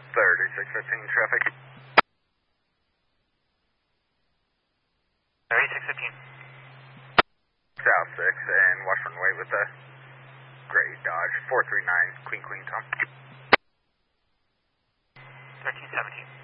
3615 traffic. 3615. South 6 and watch runway with the gray Dodge 439 Queen Tom. 1317.